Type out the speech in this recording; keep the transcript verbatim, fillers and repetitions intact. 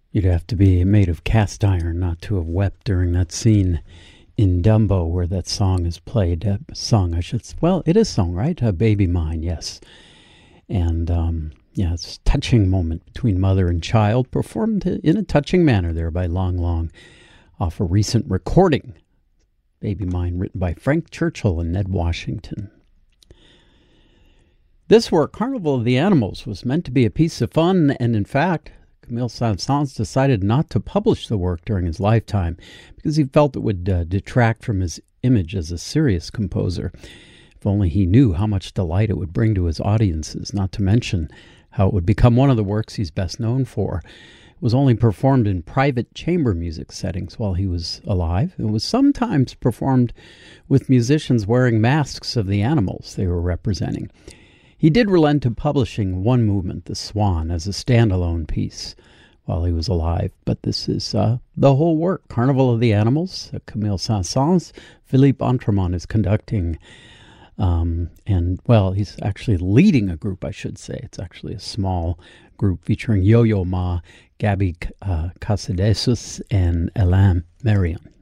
You'd have to be made of cast iron not to have wept during that scene in Dumbo where that song is played. Uh, sung, I should. Well, it is sung, right? Uh, Baby Mine, yes. And um, yeah, it's a touching moment between mother and child, performed in a touching manner there by Long Long, off a recent recording. Baby Mine, written by Frank Churchill and Ned Washington. This work, Carnival of the Animals, was meant to be a piece of fun, and in fact, Camille Saint-Saëns decided not to publish the work during his lifetime because he felt it would uh, detract from his image as a serious composer. If only he knew how much delight it would bring to his audiences, not to mention how it would become one of the works he's best known for. It was only performed in private chamber music settings while he was alive. It was sometimes performed with musicians wearing masks of the animals they were representing. He did relent to publishing one movement, The Swan, as a standalone piece while he was alive. But this is uh, the whole work, Carnival of the Animals. Uh, Camille Saint-Saëns, Philippe Entremont is conducting. Um, and, well, he's actually leading a group, I should say. It's actually a small group featuring Yo-Yo Ma, Gaby uh, Casadesus, and Alain Marion.